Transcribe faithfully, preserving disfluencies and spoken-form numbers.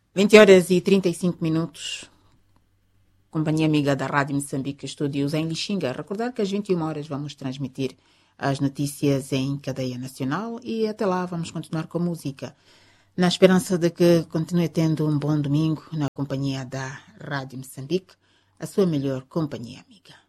vinte horas e trinta e cinco minutos. Companhia amiga da Rádio Moçambique, estúdios em Lixinga. Recordar que às vinte e uma horas vamos transmitir as notícias em cadeia nacional e até lá vamos continuar com música. Na esperança de que continue tendo um bom domingo na companhia da Rádio Moçambique, a sua melhor companhia amiga.